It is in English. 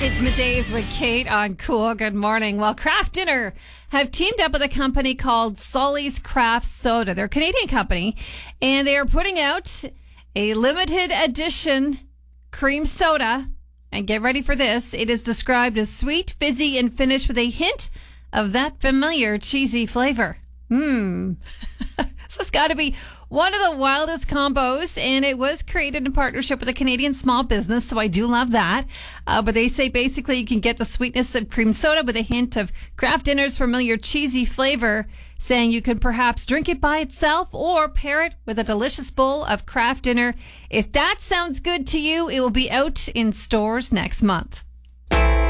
It's Middays with Kate on Cool. Good morning. Well, Kraft Dinner have teamed up with a company called Sully's Craft Soda. They're a Canadian company, and they are putting out a limited edition cream soda. And get ready for this. It is described as sweet, fizzy, and finished with a hint of that familiar cheesy flavor. This has got to be one of the wildest combos, and it was created in partnership with a Canadian small business, so I do love that. But they say basically you can get the sweetness of cream soda with a hint of Kraft Dinner's familiar cheesy flavor, saying you can perhaps drink it by itself or pair it with a delicious bowl of Kraft Dinner. If that sounds good to you, it will be out in stores next month.